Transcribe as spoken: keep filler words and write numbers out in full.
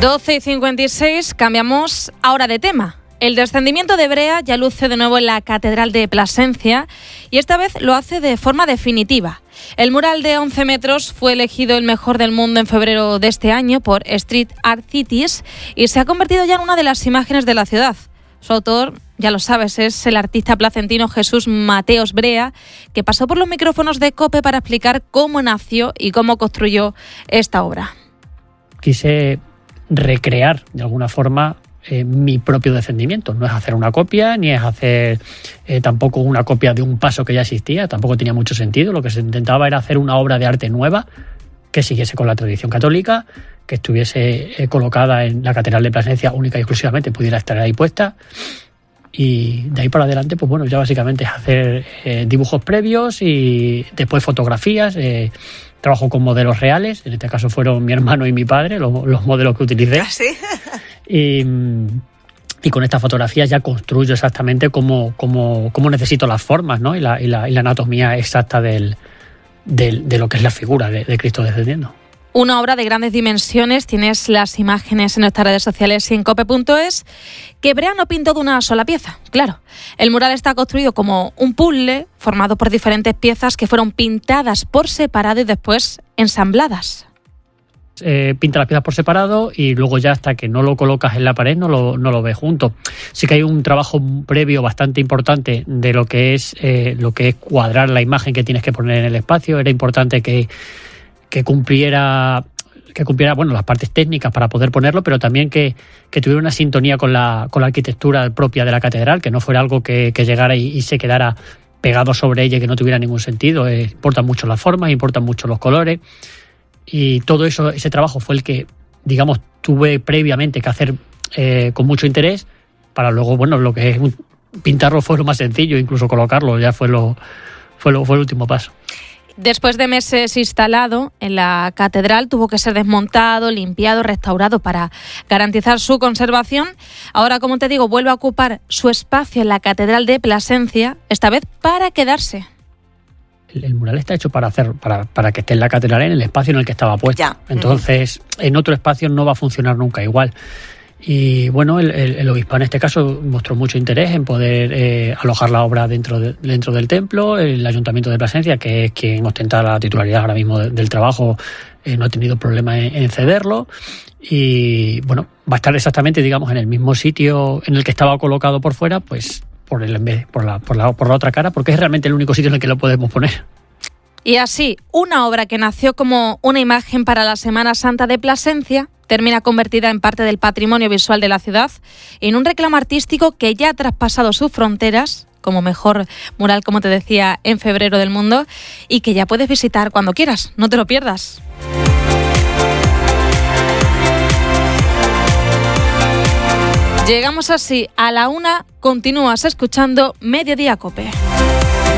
doce y cincuenta y seis, cambiamos ahora de tema. El descendimiento de brea ya luce de nuevo en la Catedral de Plasencia y esta vez lo hace de forma definitiva. El mural de once metros fue elegido el mejor del mundo en febrero de este año por Street Art Cities y se ha convertido ya en una de las imágenes de la ciudad. Su autor, ya lo sabes, es el artista placentino Jesús Mateos Brea, que pasó por los micrófonos de COPE para explicar cómo nació y cómo construyó esta obra. Quise recrear de alguna forma eh, mi propio descendimiento. No es hacer una copia, ni es hacer eh, tampoco una copia de un paso que ya existía, tampoco tenía mucho sentido. Lo que se intentaba era hacer una obra de arte nueva que siguiese con la tradición católica, que estuviese eh, colocada en la Catedral de Plasencia única y exclusivamente, pudiera estar ahí puesta. Y de ahí para adelante, pues bueno, ya básicamente es hacer eh, dibujos previos y después fotografías. Eh, trabajo con modelos reales, en este caso fueron mi hermano y mi padre, los, los modelos que utilicé. ¿Ah, sí? Y, y con estas fotografías ya construyo exactamente cómo, cómo, cómo necesito las formas, ¿no? y, la, y, la, y la anatomía exacta del, del, de lo que es la figura de, de Cristo descendiendo. Una obra de grandes dimensiones, tienes las imágenes en nuestras redes sociales y en cope punto es, que Brea no pintó de una sola pieza, claro. El mural está construido como un puzzle formado por diferentes piezas que fueron pintadas por separado y después ensambladas. Eh, pinta las piezas por separado y luego ya hasta que no lo colocas en la pared no lo, no lo ves junto. Sí que hay un trabajo previo bastante importante de lo que es, eh, lo que es cuadrar la imagen que tienes que poner en el espacio. Era importante que que cumpliera que cumpliera bueno las partes técnicas para poder ponerlo, pero también que, que tuviera una sintonía con la con la arquitectura propia de la catedral, que no fuera algo que, que llegara y, y se quedara pegado sobre ella y que no tuviera ningún sentido. Eh, importan mucho las formas, importan mucho los colores y todo eso, ese trabajo fue el que, digamos, tuve previamente que hacer eh, con mucho interés para luego, bueno, lo que es un, pintarlo fue lo más sencillo, incluso colocarlo ya fue lo fue lo fue el último paso. Después de meses instalado en la catedral, tuvo que ser desmontado, limpiado, restaurado para garantizar su conservación. Ahora, como te digo, vuelve a ocupar su espacio en la Catedral de Plasencia, esta vez para quedarse. El, el mural está hecho para hacer para, para que esté en la catedral en el espacio en el que estaba puesto. Ya. Entonces, en otro espacio no va a funcionar nunca igual. Y bueno, el, el, el obispado en este caso mostró mucho interés en poder eh, alojar la obra dentro, de, dentro del templo. El Ayuntamiento de Plasencia, que es quien ostenta la titularidad ahora mismo de, del trabajo, eh, no ha tenido problema en, en cederlo. Y bueno, va a estar exactamente, digamos, en el mismo sitio en el que estaba colocado por fuera, pues por el en vez, por la, por la, por la otra cara, porque es realmente el único sitio en el que lo podemos poner. Y así, una obra que nació como una imagen para la Semana Santa de Plasencia termina convertida en parte del patrimonio visual de la ciudad, en un reclamo artístico que ya ha traspasado sus fronteras, como mejor mural, como te decía, en febrero del mundo, y que ya puedes visitar cuando quieras, no te lo pierdas. Llegamos así a la una, continúas escuchando Mediodía Cope.